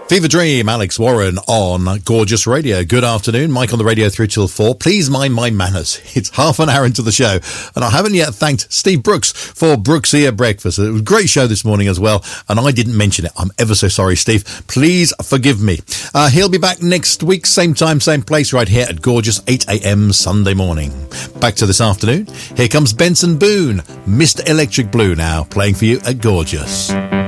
Fever Dream, Alex Warren on Gorgeous Radio. Good afternoon. Mike on the radio through till 4. Please mind my manners. It's half an hour into the show, and I haven't yet thanked Steve Brooks for Brooks Ear Breakfast. It was a great show this morning as well, and I didn't mention it. I'm ever so sorry, Steve. Please forgive me. He'll be back next week, same time, same place, right here at Gorgeous, 8 a.m. Sunday morning. Back to this afternoon. Here comes Benson Boone, Mr. Electric Blue now, playing for you at Gorgeous.